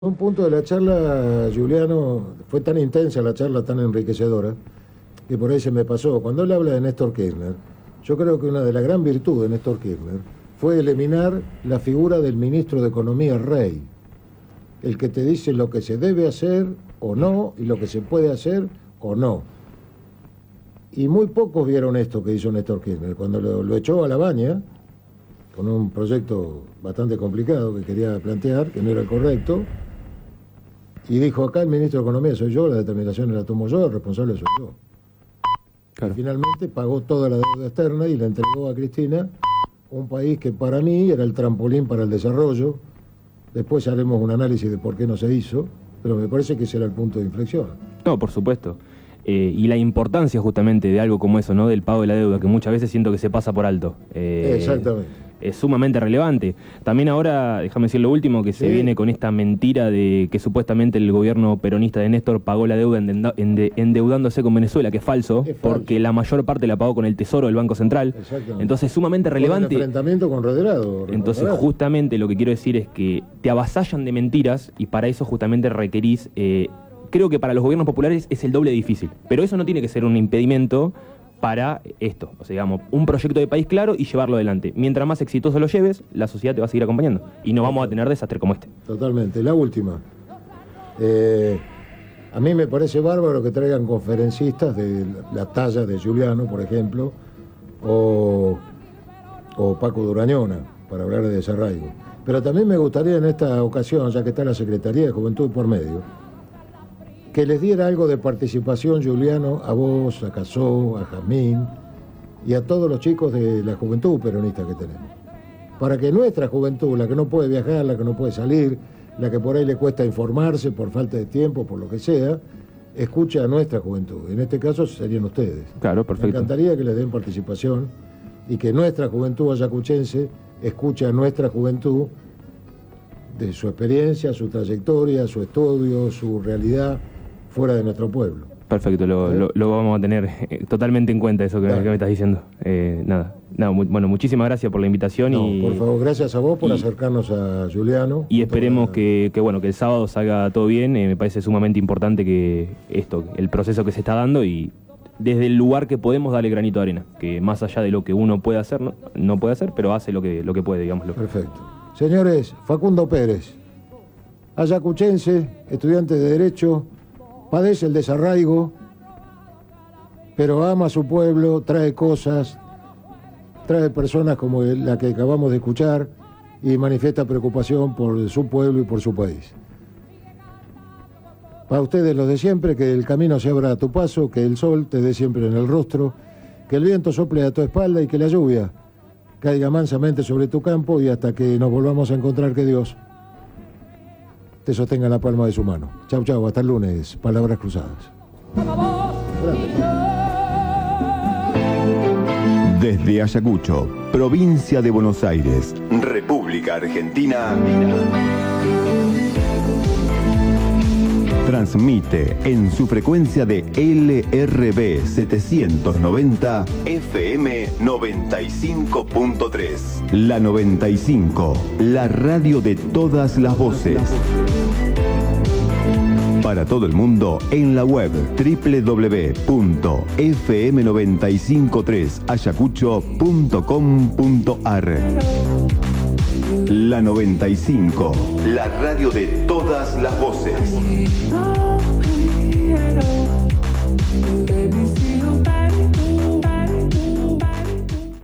Un punto de la charla, Juliano, fue tan intensa la charla, tan enriquecedora, que por ahí se me pasó. Cuando él habla de Néstor Kirchner, yo creo que una de las gran virtudes de Néstor Kirchner fue eliminar la figura del ministro de Economía rey, el que te dice lo que se debe hacer o no, y lo que se puede hacer o no. Y muy pocos vieron esto que hizo Néstor Kirchner. Cuando lo echó a la baña, con un proyecto bastante complicado que quería plantear, que no era el correcto, y dijo, acá el ministro de Economía soy yo, la determinación la tomo yo, el responsable soy yo. Claro. Y finalmente pagó toda la deuda externa y la entregó a Cristina, un país que para mí era el trampolín para el desarrollo. Después haremos un análisis de por qué no se hizo, pero me parece que ese era el punto de inflexión. No, por supuesto. Y la importancia justamente de algo como eso, ¿no? Del pago de la deuda, que muchas veces siento que se pasa por alto. Exactamente. Es sumamente relevante. También ahora, déjame decir lo último, que se viene con esta mentira de que supuestamente el gobierno peronista de Néstor pagó la deuda endeudándose con Venezuela, que es falso, porque la mayor parte la pagó con el Tesoro del Banco Central. Entonces es sumamente relevante. Con el enfrentamiento con Redrado. Entonces justamente lo que quiero decir es que te avasallan de mentiras y para eso justamente requerís... creo que para los gobiernos populares es el doble difícil, pero eso no tiene que ser un impedimento para esto, o sea, digamos, un proyecto de país claro y llevarlo adelante. Mientras más exitoso lo lleves, la sociedad te va a seguir acompañando y no vamos a tener desastres como este. Totalmente. La última. A mí me parece bárbaro que traigan conferencistas de la talla de Juliano, por ejemplo, o Paco Durañona, para hablar de desarraigo. Pero también me gustaría en esta ocasión, ya que está la Secretaría de Juventud por medio, que les diera algo de participación, Juliano, a vos, a Casó, a Jazmín y a todos los chicos de la juventud peronista que tenemos. Para que nuestra juventud, la que no puede viajar, la que no puede salir, la que por ahí le cuesta informarse por falta de tiempo, por lo que sea, escuche a nuestra juventud. En este caso serían ustedes. Claro, perfecto. Me encantaría que les den participación y que nuestra juventud ayacuchense escuche a nuestra juventud de su experiencia, su trayectoria, su estudio, su realidad fuera de nuestro pueblo. Perfecto, lo vamos a tener totalmente en cuenta eso que me estás diciendo. Bueno, muchísimas gracias por la invitación. Por favor, gracias a vos por acercarnos a Juliano. Y esperemos que el sábado salga todo bien. Me parece sumamente importante que el proceso que se está dando y desde el lugar que podemos darle granito de arena, que más allá de lo que uno puede hacer, no puede hacer, pero hace lo que puede, digámoslo. Perfecto. Señores, Facundo Pérez, ayacuchense, estudiante de Derecho, padece el desarraigo, pero ama a su pueblo, trae cosas, trae personas como la que acabamos de escuchar y manifiesta preocupación por su pueblo y por su país. Para ustedes los de siempre, que el camino se abra a tu paso, que el sol te dé siempre en el rostro, que el viento sople a tu espalda y que la lluvia caiga mansamente sobre tu campo y hasta que nos volvamos a encontrar, que Dios te sostenga en la palma de su mano. Chau, chau, hasta el lunes. Palabras cruzadas. Desde Ayacucho, provincia de Buenos Aires, República Argentina, transmite en su frecuencia de LRB 790 FM 95.3. La 95, la radio de todas las voces. Para todo el mundo en la web www.fm953ayacucho.com.ar. La 95, la radio de todas las voces.